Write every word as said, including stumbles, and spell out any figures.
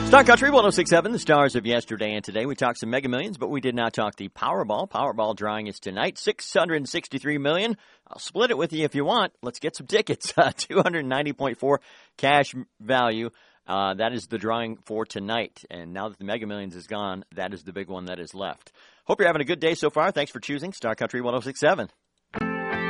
Star Country one oh six point seven, the stars of yesterday and today. We talked some Mega Millions, but we did not talk the Powerball. Powerball drawing is tonight, six hundred sixty-three million dollars. I'll split it with you if you want. Let's get some tickets. Uh, two hundred ninety point four cash value. Uh, that is the drawing for tonight. And now that the Mega Millions is gone, that is the big one that is left. Hope you're having a good day so far. Thanks for choosing Star Country one oh six point seven.